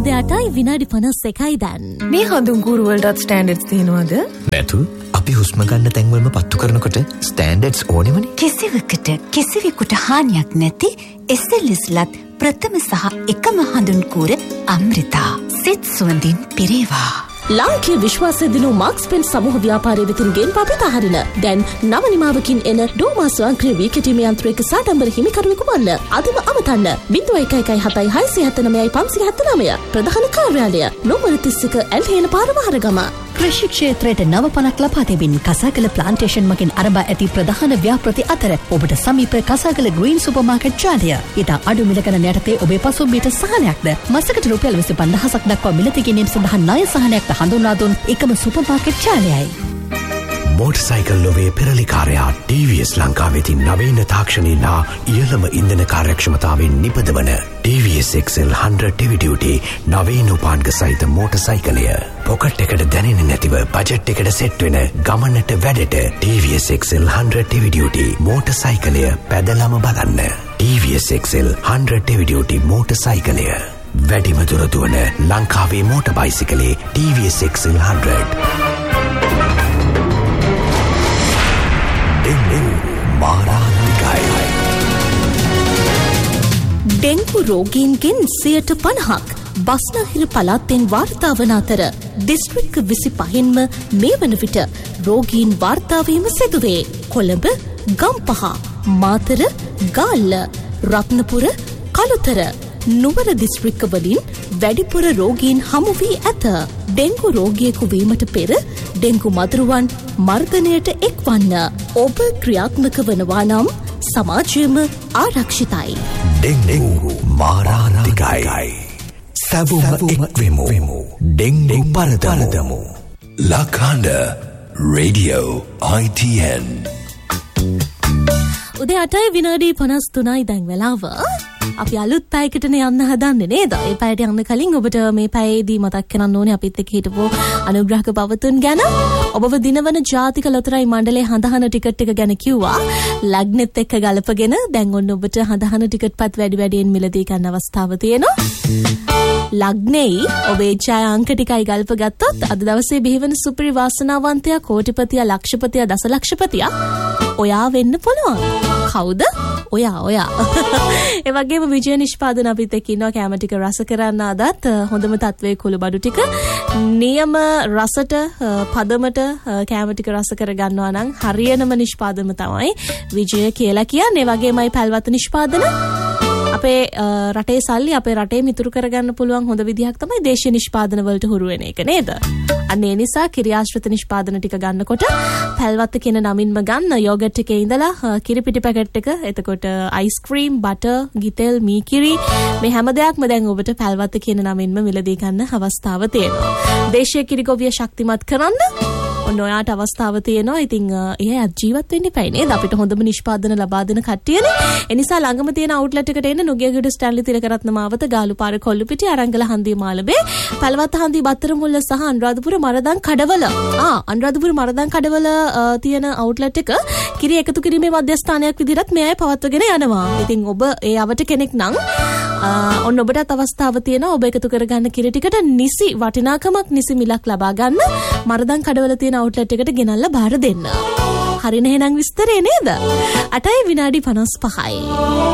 උදේ 8යි විනාඩි 51යි දැන්. මේ හඳුන් කූරු වලටත් ස්ටෑන්ඩඩ්ස් තියෙනවද? නැතු. අපි හුස්ම ගන්න තැන් වලම පත්තු කරනකොට ස්ටෑන්ඩඩ්ස් ඕනෙමනේ. කිසිවෙකුට හානියක් නැති SLSලත් ප්‍රථම සහ එකම හඳුන් කූර අමෘතා. සිත් සුවඳින් පිරේවා. ලාංකීය විශ්වාසය දිනු මාක්ස් පෙන් සමූහ ව්‍යාපාරයේ වෙතින් ගෙන් පපිත හරින දැන් නව නිමාවකින් එන ඩෝමා ස්වයංක්‍රීය වීකටීමේ යන්ත්‍රයක සාඩම්බර හිමිකරුවෙකු වන්න අදම අමතන්න 01177579 ප්‍රධාන කාර්යාලය නොමර 31 ඇල්හේන පාර මහරගම. කෘෂි ක්ෂේත්‍රයට නව පණක් ලබා දෙමින් කසාකල ප්ලාන්ටේෂන් මගින් අරඹා ඇති ප්‍රධාන ව්‍යාපෘති අතර ඔබට සමීප කසාකල ග්‍රීන් සුපර්මාකට් ජාලය ඉතා අඩු මිල ගණන් යටතේ ඔබේ පසුම්බියට සහනයක්ද මසකට රුපියල් 25000ක් දක්වා මිලදී ගැනීම සඳහා ණය සහනයක්ද හඳුන්වා දුන් එකම සුපර්මාකට් ජාලයයි. මෝටර්සයිකල් ලොවේ පෙරලිකාරයා TVS ලංකාවෙතින් නවීන තාක්ෂණයලා ඉහළම ඉන්ධන කාර්යක්ෂමතාවෙන් නිපදවන TVS XL 100 heavy duty නවීන උපාංග සහිත මෝටර්සයිකලය. පොකට් එකට දැනෙන්නේ නැතිව බජට් එකට සෙට් වෙන ගමනට වැඩට TVS XL 100 heavy duty මෝටර්සයිකලය පැදලම බලන්න. TVS XL 100 heavy duty මෝටර්සයිකලය. වැඩිම දුර දුවන ලංකාවේ මෝටර් බයිසිකලේ TVS XL 100. ඩෙංගු රෝගීන්ගෙන් 50%ක් බස්නාහිර පළාතෙන් වාර්තා වන අතර දිස්ත්‍රික්ක 25න්ම මේ වන විට රෝගීන් වාර්තා වීම සිදුවේ. කොළඹ, ගම්පහ, මාතර, ගාල්ල, රත්නපුර, කළුතර, නුවර දිස්ත්‍රික්කවලින් වැඩිපුර රෝගීන් හමු වී ඇත. ඩෙංගු රෝගියෙකු වීමට පෙර ඩෙංගු මදුරුවන් මර්ධනයට එක්වන්න. ඔබ ක්‍රියාත්මක වනවා නම් සමාජයම ආරක්ෂිතයි. ඩෙංගු මාරාන්තිකයි. සැවොම එක්වෙමු. ඩෙංගු පරදමු. ලඛණ්ඩ radio ITN. උදේ 8යි විනාඩි 53යි දැන් වෙලාව. අපි අලුත් පැයකටනේ යන්න හදන්නේ නේද? ඒ පැයට යන්න කලින් ඔබට මේ පැයේදී මතක් කරන්න ඕනේ අපිත් එක්ක හිටපු අනුග්‍රහක පවතුන් ගැන. ඔබව දිනවන ජාතික ලොතරැයි මණ්ඩලයේ හඳහන ටිකට් එක ගැන කිව්වා. ලග්නෙත් එක්ක ගලපගෙන දැන් ඔන්න ඔබට හඳහන ටිකට් පත් වැඩි වැඩියෙන් මිලදී ගන්න අවස්ථාව තියෙනවා. ලග්නෙයි ඔබේ ජය අංක ටිකයි ගල්ප ගත්තොත් අද දවසේ බිහිවන සුපිරි වාසනාවන්තයා, කෝටිපතියා, ලක්ෂපතියා, දසලක්ෂපතියා ඔයා වෙන්න පුළුවන්. කවුද? ඔයා. ඒ වගේම විජය නිෂ්පාදන අපිත් එක්ක ඉන්නවා. කැම ටික රස කරන්න අදත් හොඳම තත්වයේ කුළු බඩු ටික නියම රසට පදමට කැම ටික රස කර ගන්නවා නම් හරියනම නිෂ්පාදනම තමයි විජය කියලා කියන්නේ. ඒ වගේමයි පැල්වත නිෂ්පාදන අපේ රටේ සල්ලි අපේ රටේ මිතුරු කරගන්න පුළුවන් හොඳ විදිහක් තමයි දේශීය නිෂ්පාදන වලට හුරු වෙන එක නේද? අන්න ඒ නිසා කිරියාශ්‍රිත නිෂ්පාදන ටික ගන්නකොට පැල්වත්ත කියන නමින්ම ගන්න. යෝගට් එකේ ඉඳලා කිරි පිටි පැකට් එක, එතකොට අයිස්ක්‍රීම්, බටර්, ගිතෙල්, මීකිරි මේ හැම දෙයක්ම දැන් ඔබට පැල්වත්ත කියන නමින්ම මිලදී ගන්න අවස්ථාව තියෙනවා. දේශීය කිරි ගොවිය ශක්තිමත් කරන්න ඔන්න ඔයාට අවස්ථාව තියෙනවා. ඉතින් ඒ ජීවත් වෙන්න එපයි නේද? අපිට හොඳම නිෂ්පාදන ලබා දෙන කට්ටියනේ. ඒ නිසා ළඟම තියෙන අවුට්ලට් එකට එන්න. නුගේගොඩ ස්ටැන්ලි තිලකරත්න මාවත, ගාලුපාර කොල්ලුපිටිය, අරංගල හන්දිය මාළඹේ, පළවත්ත හන්දිය බත්තරමුල්ල සහ අනුරාධපුර මරදන් කඩවල. අනුරාධපුර මරදන් කඩවල තියෙන අවුට්ලට් එක කිරි එකතු කිරීමේ මධ්‍යස්ථානයක් විදිහට මේ අය පවත්වගෙන යනවා. ඉතින් ඔබ ඒ අවට කෙනෙක් නම් ඔන්න ඔබටත් අවස්ථාව තියෙනවා. ඔබ එකතු කරගන්න කිරි ටිකට නිසි වටිනාකමක්, නිසි මිලක් ලබා ගන්න මරදන් කඩවල තියෙන අවුට්ලට් එකට ගෙනල්ලා බාර දෙන්න. හරිනේ එහෙනම් විස්තරේ නේද? 8යි විනාඩි 55යි.